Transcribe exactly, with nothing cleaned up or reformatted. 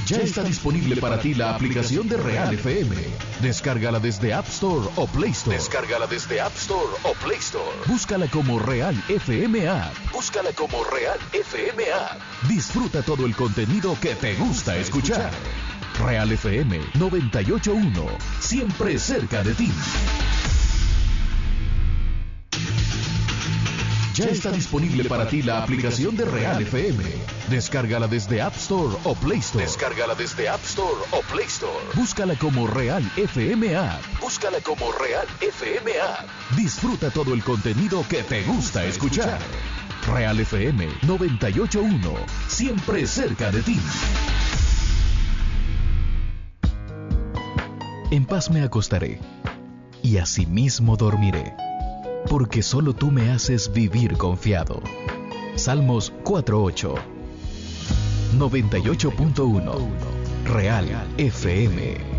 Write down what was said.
Ya está disponible para ti la aplicación de Real F M. Descárgala desde App Store o Play Store. Descárgala desde App Store o Play Store. Búscala como Real F M App. Búscala como Real F M App. Disfruta todo el contenido que te gusta escuchar. Real F M noventa y ocho punto uno. Siempre cerca de ti. Ya está disponible para ti la aplicación de Real F M. Descárgala desde App Store o Play Store. Descárgala desde App Store o Play Store. Búscala como Real F M App. Búscala como Real F M App. Disfruta todo el contenido que te gusta escuchar. Real F M noventa y ocho punto uno. Siempre cerca de ti. En paz me acostaré y asimismo dormiré, porque solo tú me haces vivir confiado. Salmos cuatro ocho. noventa y ocho punto uno. Real F M.